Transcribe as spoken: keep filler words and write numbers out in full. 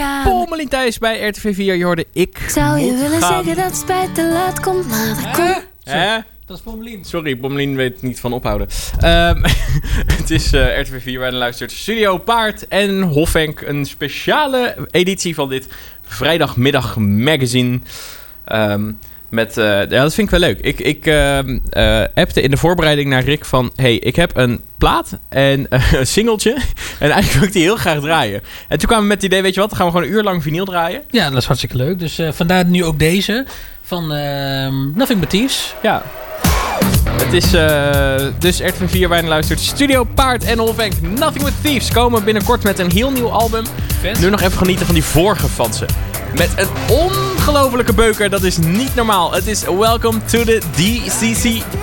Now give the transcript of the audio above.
gaan. Pommelien Thijs bij R T V vier. Je hoorde ik Zou je moet willen gaan. zeggen dat spijt te laat komt, maar dat Hè? komt. Hè? Dat is Pommelien. Sorry, Pommelien weet niet van ophouden. Um, het is uh, R T V vier waar je luistert. Studio Paard en Hofenk. Een speciale editie van dit vrijdagmiddag magazine. Um, met, uh, ja, dat vind ik wel leuk. Ik, ik uh, uh, appte in de voorbereiding naar Rick van... hey, ik heb een plaat en uh, een singeltje. En eigenlijk wil ik die heel graag draaien. En toen kwamen we met het idee, weet je wat? Dan gaan we gewoon een uur lang vinyl draaien. Ja, dat is hartstikke leuk. Dus uh, vandaar nu ook deze van uh, Nothing But Thieves. Ja. Het is uh, dus R T V vier waar je luistert. Studio Paard en Hofenk. Nothing But Thieves komen binnenkort met een heel nieuw album. Vet. Nu nog even genieten van die vorige van ze. Met een ongelofelijke beuker. Dat is niet normaal. Het is Welcome to the D C C